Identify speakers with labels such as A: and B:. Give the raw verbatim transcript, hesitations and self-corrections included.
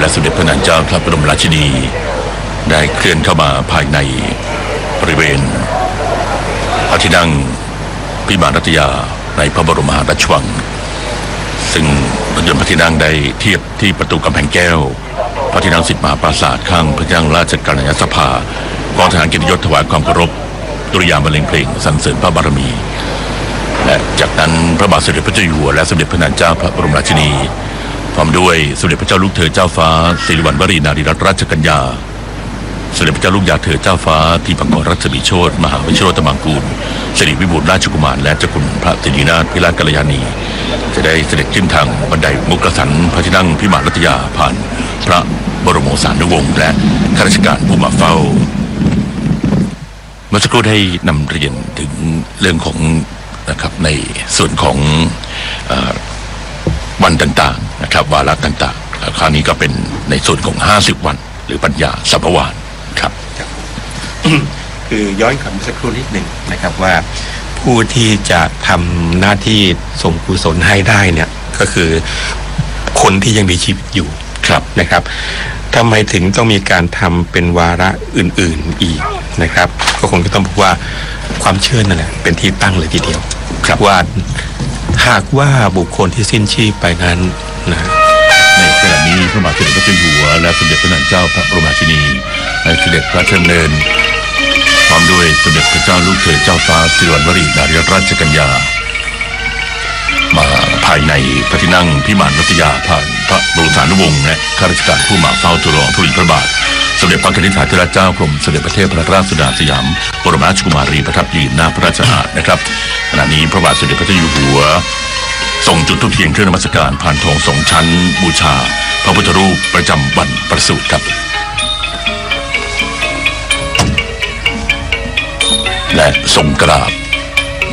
A: สมเด็จพระนางเจ้าพระบรมราชินีได้เคลื่อนเข้ามาภายในบริเวณพระที่นั่งพิมานรัตยาในพระบรมมหาราชวังซึ่งรถยนต์พระที่นั่งได้เทียบที่ประตูกำแพงแก้วพระที่นั่งสิทธิมหาปราสาทข้างพระที่นั่งราชกัลยาณสภากองทหารเกียรติยศถวายความเคารพดุริยางค์บรรเลงเพลงสรรเสริญพระบารมีและจากนั้นพระบาทสมเด็จพระเจ้าอยู่หัวและสมเด็จพระนางเจ้าพระบรมราชินีพร้อมด้วยสมเด็จพระเจ้าลูกเธอเจ้าฟ้าสิริวัณวรีนารีรัตนราชกัญญาสมเด็จพระเจ้าลูกยาเธอเจ้าฟ้าทีปังกรรัศมีโชติมหาวิชิโรตมังกูลสิริวิบูลย์ราชกุมารและเจ้าคุณพระสิรินาถพิราชกัลยาณีจะได้เสด็จขึ้นทางบันไดมุกสันพระที่นั่งพิมานรัตยาผ่านพระบรมโอษานุวงศ์และข้าราชการผู้มาเฝ้าเมื่อสักครู่ได้นำเรียนถึงเรื่องของนะครับในส่วนของวันต่างๆนะครับวาระต่างๆคราวนี้ก็เป็นในส่วนของห้าสิบวันหรือปัญญาสัพพวานครับ
B: คือย้อนกลับมาสักครู่นิดหนึ่งนะครับว่าผู้ที่จะทำหน้าที่ส่งกุศลให้ได้เนี่ยก็คือคนที่ยังมีชีวิตอยู่
A: ครับ
B: นะครับทำไมถึงต้องมีการทำเป็นวาระอื่นๆอีกนะครับก็คงจะต้องบอกว่าความเชื่อนั่นแหละเป็นที่ตั้งเลยทีเดียวครับว่าหากว่าบุคคลที่สิ้นชีพไปนั้นนะ
A: ในขณะนี้พระบาทสมเด็จพระเจ้าอยู่หัวและสมเด็จพระนางเจ้าพระบรมราชินีได้เสด็จพระราชดำเนินพร้อมด้วยสมเด็จพระเจ้าลูกเธอเจ้าฟ้าสิริวัณวรีนารีรัตนราชกัญญามาภายในพระที่นั่งพิมานรัตยาผ่านพระบรมสานุวงศ์และข้าราชการผู้มาเฝ้าทูลละอองธุลีพระบาทสมเด็จพระกนิษฐาธิราชเจ้ากรมสมเด็จพระเทพรัตนราชสุดาสยามบรมราชกุมารีประทับยืนหน้าพระราชอาณานะครับขณะนี้พระบาทสมเด็จพระเจ้าอยู่หัวส่งจุดธูปเทียนเครื่องนมัสการผ่านทองสองชั้นบูชาพระพุทธรูปประจำวันประสูติครับและทรงกราบ